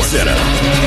Center.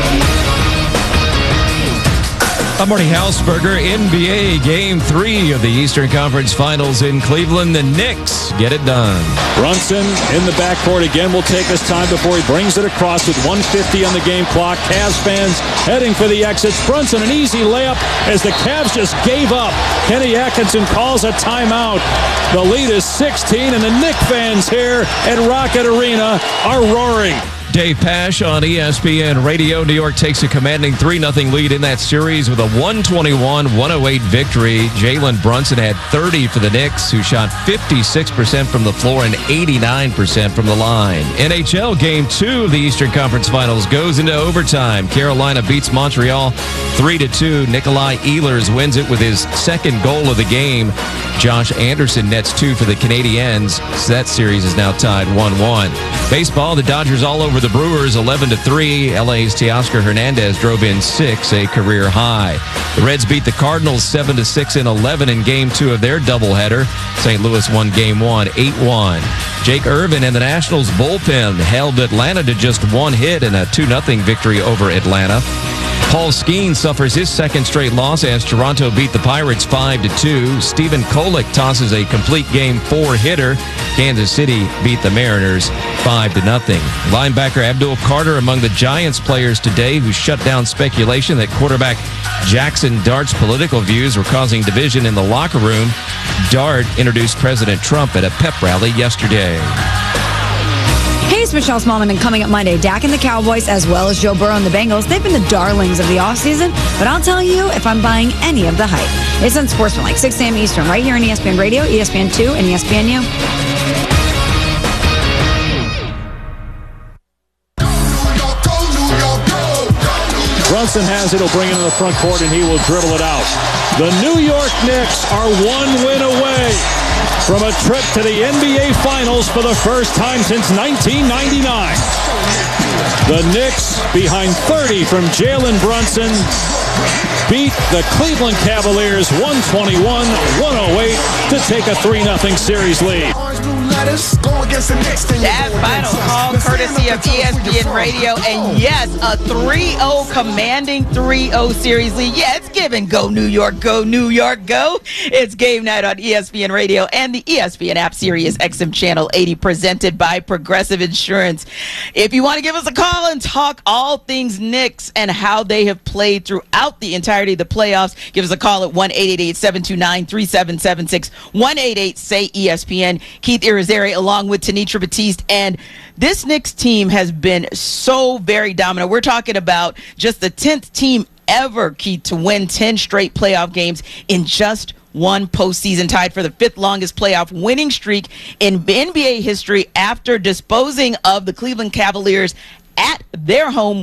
I'm Marty Hausberger. NBA Game 3 of the Eastern Conference Finals in Cleveland. The Knicks get it done. Brunson in the backcourt again will take his time before he brings it across with 1:50 on the game clock. Cavs fans heading for the exits. Brunson, an easy layup as the Cavs just gave up. Kenny Atkinson calls a timeout. The lead is 16, and the Knicks fans here at Rocket Arena are roaring. Dave Pasch on ESPN Radio. New York takes a commanding 3-0 lead in that series with a 121-108 victory. Jalen Brunson had 30 for the Knicks, who shot 56% from the floor and 89% from the line. NHL Game 2 of the Eastern Conference Finals goes into overtime. Carolina beats Montreal 3-2. Nikolai Ehlers wins it with his second goal of the game. Josh Anderson nets 2 for the Canadiens. So that series is now tied 1-1. Baseball, the Dodgers all over the Brewers 11-3. LA's Teoscar Hernandez drove in 6, a career high. The Reds beat the Cardinals 7-6 in 11 in Game 2 of their doubleheader. St. Louis won Game 1 8-1. Jake Irvin and the Nationals bullpen held Atlanta to just one hit in a 2-0 victory over Atlanta. Paul Skeens suffers his second straight loss as Toronto beat the Pirates 5-2. Stephen Kolek tosses a complete game 4-hitter. Kansas City beat the Mariners 5-0. Linebacker Abdul Carter among the Giants players today who shut down speculation that quarterback Jackson Dart's political views were causing division in the locker room. Dart introduced President Trump at a pep rally yesterday. Hey, it's Michelle Smallman, and coming up Monday, Dak and the Cowboys, as well as Joe Burrow and the Bengals, they've been the darlings of the offseason, but I'll tell you if I'm buying any of the hype. It's on Sportsman, 6 a.m. Eastern, right here on ESPN Radio, ESPN2, and ESPNU. Brunson has it. He'll bring it to the front court, and he will dribble it out. The New York Knicks are one win away from a trip to the NBA Finals for the first time since 1999. The Knicks, behind 30 from Jalen Brunson, beat the Cleveland Cavaliers 121-108 to take a 3-0 series lead. That final call courtesy of ESPN Radio, and yes, a 3-0 commanding 3-0 series lead. Yeah, it's given. Go New York, go New York, go. It's game night on ESPN Radio and the ESPN app, Sirius XM Channel 80, presented by Progressive Insurance. If you want to give us a call and talk all things Knicks and how they have played throughout the entirety of the playoffs, give us a call at 1-888-729-3776, 1-88-SAY-ESPN. Keith Irizarry along with Tanitra Batiste, and this Knicks team has been so very dominant. We're talking about just the 10th team ever, Keith, to win 10 straight playoff games in just one postseason, tied for the 5th longest playoff winning streak in NBA history after disposing of the Cleveland Cavaliers at their home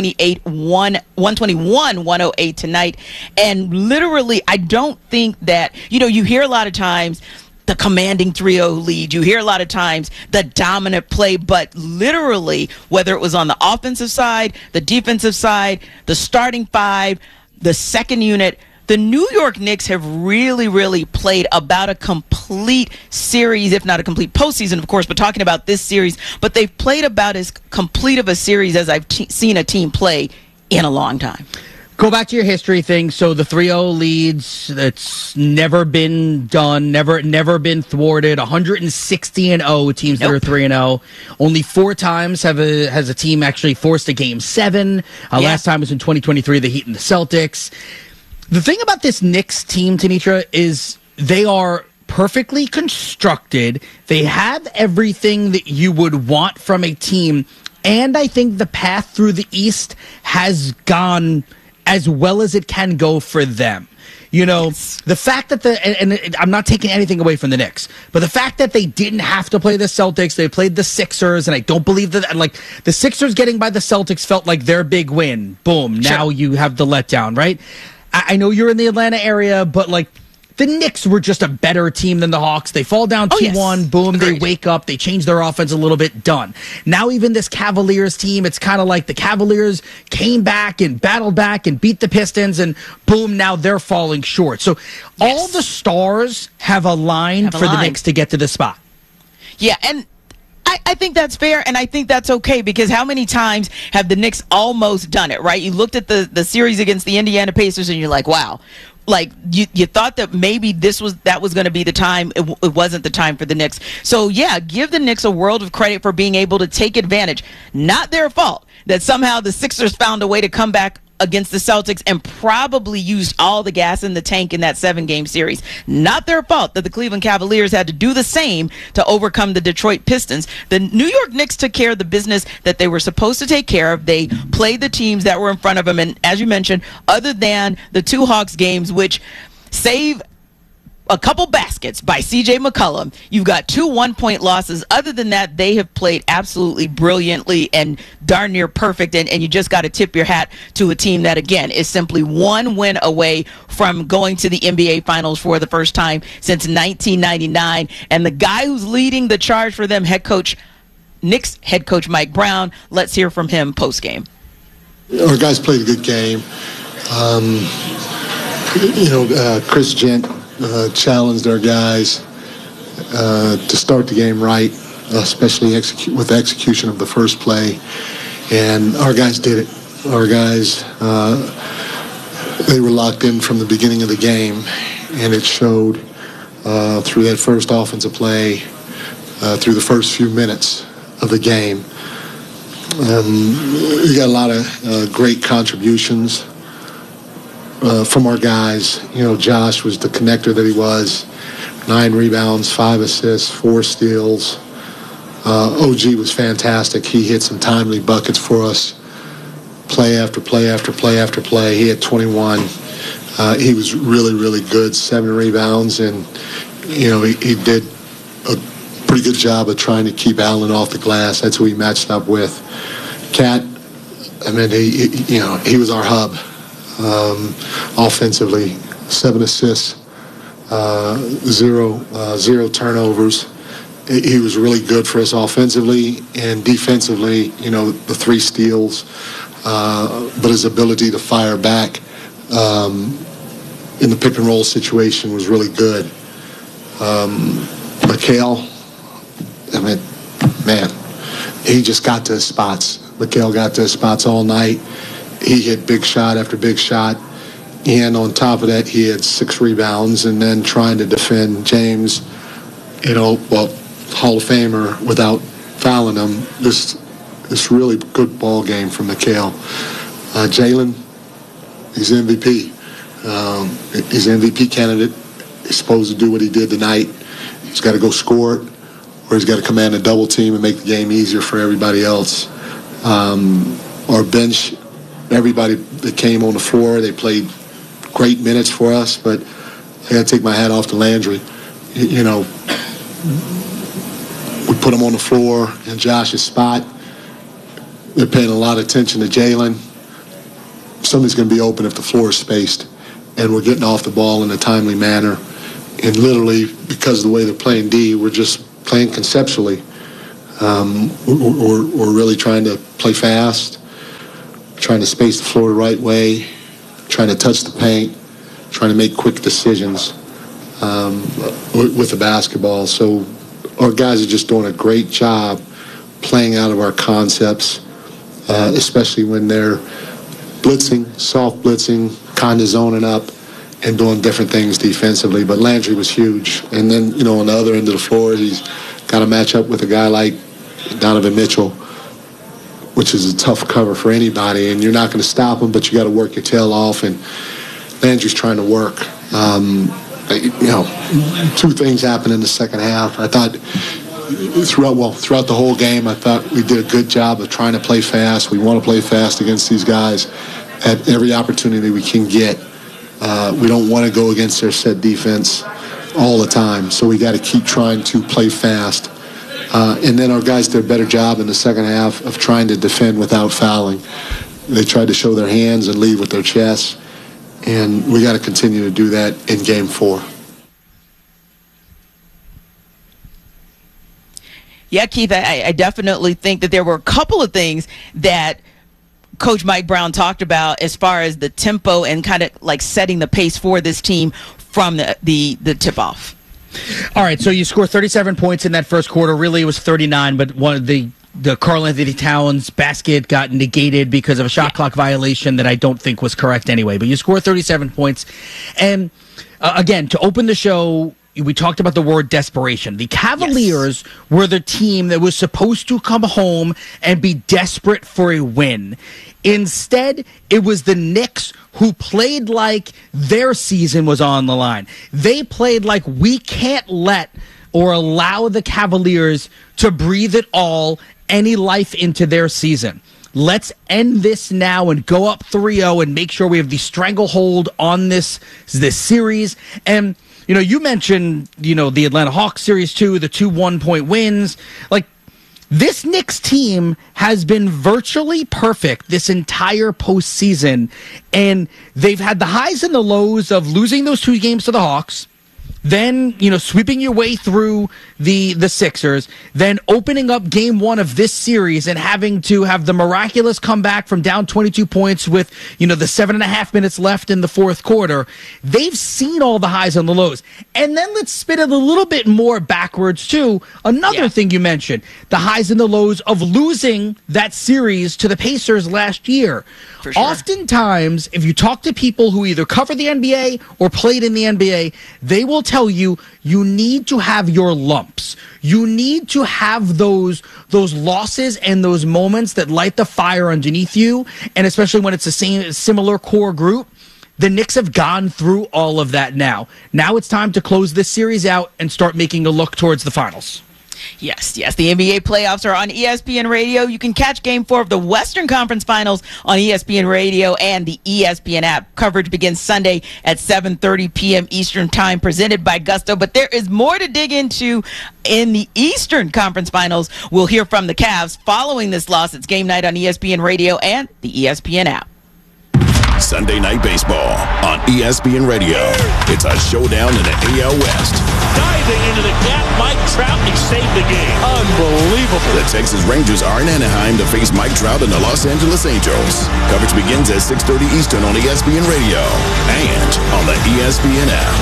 121-108 tonight. And literally, I don't think that, you hear a lot of times the commanding 3-0 lead. You hear a lot of times the dominant play, but literally, whether it was on the offensive side, the defensive side, the starting five, the second unit, the New York Knicks have really, really played about a complete series, if not a complete postseason, of course, but talking about this series. But they've played about as complete of a series as I've seen a team play in a long time. Go back to your history thing. So the 3-0 leads, that's never been done, never been thwarted. 160-0 teams that are 3-0. Only 4 times has a team actually forced a Game 7. Last time was in 2023, the Heat and the Celtics. The thing about this Knicks team, Tanitra, is they are perfectly constructed. They have everything that you would want from a team. And I think the path through the East has gone as well as it can go for them. The fact that and I'm not taking anything away from the Knicks, but the fact that they didn't have to play the Celtics, they played the Sixers, and I don't believe that, the Sixers getting by the Celtics felt like their big win. Boom, now you have the letdown, right? I know you're in the Atlanta area, but the Knicks were just a better team than the Hawks. They fall down 2-1, boom, Agreed. They wake up, they change their offense a little bit, done. Now even this Cavaliers team, it's kind of like the Cavaliers came back and battled back and beat the Pistons, and boom, now they're falling short. So all the stars have aligned for the Knicks to get to this spot. Yeah, and I think that's fair, and I think that's okay, because how many times have the Knicks almost done it, right? You looked at the series against the Indiana Pacers, and you're like, wow. Like, you thought that maybe that was going to be the time. It wasn't the time for the Knicks. So, yeah, give the Knicks a world of credit for being able to take advantage. Not their fault that somehow the Sixers found a way to come back against the Celtics and probably used all the gas in the tank in that 7-game series. Not their fault that the Cleveland Cavaliers had to do the same to overcome the Detroit Pistons. The New York Knicks took care of the business that they were supposed to take care of. They played the teams that were in front of them. And as you mentioned, other than the 2 Hawks games, which save a couple baskets by C.J. McCollum, you've got 2 one-point losses. Other than that, they have played absolutely brilliantly and darn near perfect, and you just got to tip your hat to a team that, again, is simply 1 win away from going to the NBA Finals for the first time since 1999. And the guy who's leading the charge for them, Knicks head coach Mike Brown, let's hear from him post-game. Our guys played a good game. Chris Gent challenged our guys to start the game right, especially with the execution of the first play. And our guys did it. Our guys, they were locked in from the beginning of the game, and it showed through that first offensive play, through the first few minutes of the game. We got a lot of great contributions from our guys. Josh was the connector that he was. 9 rebounds, 5 assists, 4 steals. OG was fantastic. He hit some timely buckets for us. Play after play after play after play. He had 21. He was really, really good. 7 rebounds, and he did a pretty good job of trying to keep Allen off the glass. That's who he matched up with. Cat, he was our hub. Offensively, 7 assists, 0 turnovers. He was really good for us offensively, and defensively, the 3 steals, but his ability to fire back in the pick and roll situation was really good. Mikal, he just got to his spots. Mikal got to his spots all night. He hit big shot after big shot, and on top of that, he had 6 rebounds, and then trying to defend James, Hall of Famer, without fouling him. This really good ball game from Mikal. Jalen, he's MVP. He's an MVP candidate. He's supposed to do what he did tonight. He's got to go score it, or he's got to command a double team and make the game easier for everybody else. Our bench, everybody that came on the floor, they played great minutes for us, but I got to take my hat off to Landry. We put him on the floor in Josh's spot. They're paying a lot of attention to Jalen. Somebody's going to be open if the floor is spaced, and we're getting off the ball in a timely manner. And literally, because of the way they're playing D, we're just playing conceptually. We're really trying to play fast, trying to space the floor the right way, trying to touch the paint, trying to make quick decisions with the basketball. So our guys are just doing a great job playing out of our concepts, especially when they're blitzing, soft blitzing, kind of zoning up, and doing different things defensively. But Landry was huge. And then, on the other end of the floor, he's got to match up with a guy like Donovan Mitchell, which is a tough cover for anybody. And you're not going to stop him, but you got to work your tail off. And Landry's trying to work. 2 things happened in the second half. I thought throughout the whole game, I thought we did a good job of trying to play fast. We want to play fast against these guys at every opportunity we can get. We don't want to go against their set defense all the time, so we got to keep trying to play fast. And then our guys did a better job in the second half of trying to defend without fouling. They tried to show their hands and lead with their chests, and we got to continue to do that in Game 4. Yeah, Keith, I definitely think that there were a couple of things that Coach Mike Brown talked about as far as the tempo and kind of like setting the pace for this team from the tip-off. All right, so you score 37 points in that first quarter. Really, it was 39, but one of the Karl Anthony Towns basket got negated because of a shot clock violation that I don't think was correct anyway. But you score 37 points. And again, to open the show, we talked about the word desperation. The Cavaliers were the team that was supposed to come home and be desperate for a win. Instead, it was the Knicks who played like their season was on the line. They played like we can't let or allow the Cavaliers to breathe it all, any life into their season. Let's end this now and go up 3-0 and make sure we have the stranglehold on this series. And you mentioned, the Atlanta Hawks series too, the 2 1-point wins. Like, this Knicks team has been virtually perfect this entire postseason, and they've had the highs and the lows of losing those 2 games to the Hawks, then, sweeping your way through the Sixers, then opening up game 1 of this series and having to have the miraculous comeback from down 22 points with, the 7.5 minutes left in the fourth quarter. They've seen all the highs and the lows. And then let's spin it a little bit more backwards, too. Another thing you mentioned, the highs and the lows of losing that series to the Pacers last year. For sure. Oftentimes, if you talk to people who either cover the NBA or played in the NBA, they will tell you need to have your lumps. You need to have those losses and those moments that light the fire underneath you, and especially when it's the similar core group. The Knicks have gone through all of that now. Now it's time to close this series out and start making a look towards the finals. Yes. The NBA playoffs are on ESPN Radio. You can catch Game 4 of the Western Conference Finals on ESPN Radio and the ESPN app. Coverage begins Sunday at 7:30 p.m. Eastern Time, presented by Gusto. But there is more to dig into in the Eastern Conference Finals. We'll hear from the Cavs following this loss. It's game night on ESPN Radio and the ESPN app. Sunday Night Baseball on ESPN Radio. It's a showdown in the AL West. Diving into the gap, Mike Trout, he saved the game. Unbelievable. The Texas Rangers are in Anaheim to face Mike Trout and the Los Angeles Angels. Coverage begins at 6:30 Eastern on ESPN Radio and on the ESPN app.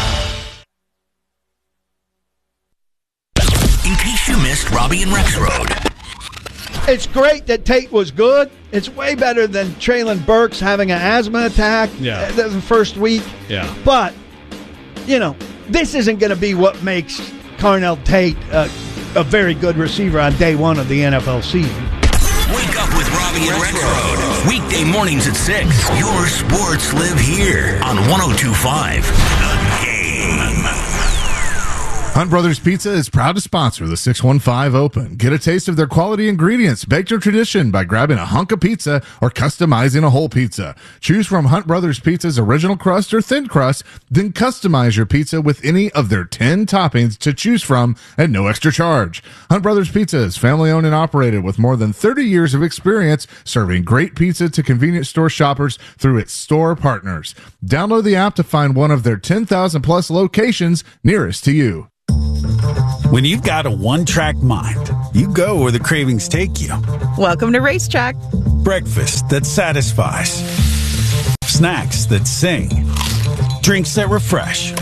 In case you missed Robbie and Rex Road. It's great that Tate was good. It's way better than Traylon Burks having an asthma attack the first week. Yeah. But, this isn't going to be what makes Carnell Tate a very good receiver on day 1 of the NFL season. Wake up with Robbie and Rex Road. Weekday mornings at 6. Your sports live here on 102.5 The Game. Hunt Brothers Pizza is proud to sponsor the 615 Open. Get a taste of their quality ingredients, baked to tradition by grabbing a hunk of pizza or customizing a whole pizza. Choose from Hunt Brothers Pizza's original crust or thin crust, then customize your pizza with any of their 10 toppings to choose from at no extra charge. Hunt Brothers Pizza is family owned and operated with more than 30 years of experience serving great pizza to convenience store shoppers through its store partners. Download the app to find one of their 10,000 plus locations nearest to you. When you've got a one-track mind, you go where the cravings take you. Welcome to Racetrack. Breakfast that satisfies. Snacks that sing. Drinks that refresh.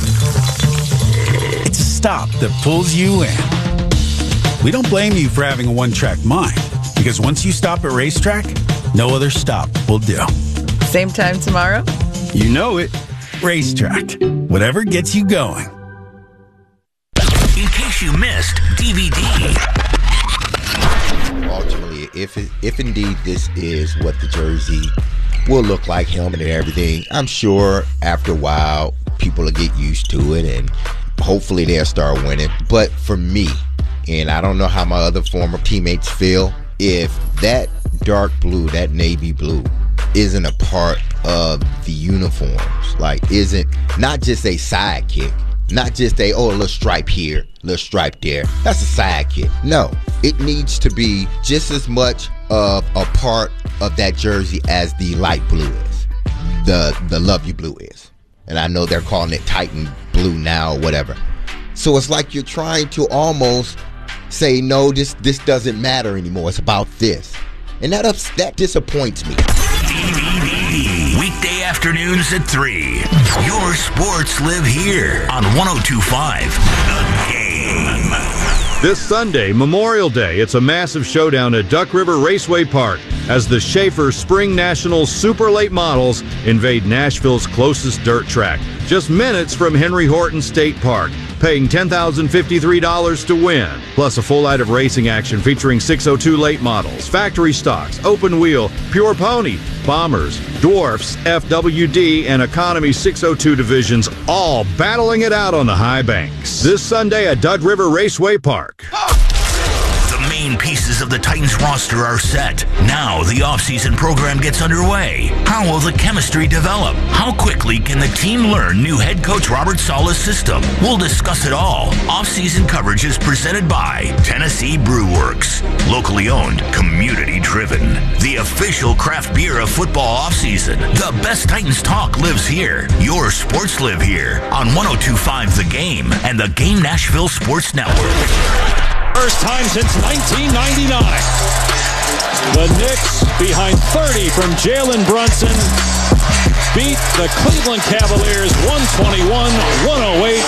It's a stop that pulls you in. We don't blame you for having a one-track mind, because once you stop at Racetrack, no other stop will do. Same time tomorrow? You know it. Racetrack. Whatever gets you going. In case you missed DVD. Ultimately, if indeed this is what the jersey will look like, helmet and everything, I'm sure after a while people will get used to it and hopefully they'll start winning. But for me, and I don't know how my other former teammates feel, if that dark blue, that navy blue, isn't a part of the uniforms, like isn't not just a sidekick, not just a, oh, a little stripe here, little stripe there. That's a sidekick. No, it needs to be just as much of a part of that jersey as the light blue is, the Love You blue is. And I know they're calling it Titan blue now or whatever. So it's like you're trying to almost say, no, this doesn't matter anymore. It's about this. And that disappoints me. DVD. weekday afternoons at 3. Your sports live here on 102.5 The Game. This Sunday, Memorial Day, it's a massive showdown at Duck River Raceway Park as the Schaefer Spring Nationals Super Late Models invade Nashville's closest dirt track, just minutes from Henry Horton State Park, paying $10,053 to win, plus a full night of racing action featuring 602 late models, factory stocks, open wheel, pure pony, bombers, dwarfs, FWD, and economy 602 divisions, all battling it out on the high banks. This Sunday at Duck River Raceway Park. The main pieces of the Titans roster are set. Now the offseason program gets underway. How will the chemistry develop? How quickly can the team learn new head coach Robert Saleh's system? We'll discuss it all. Offseason coverage is presented by Tennessee Brew Works. Locally owned, community driven. The official craft beer of football offseason. The best Titans talk lives here. Your sports live here on 102.5 The Game and the Game Nashville Sports Network. First time since 1999. The Knicks, behind 30 from Jalen Brunson, beat the Cleveland Cavaliers 121-108.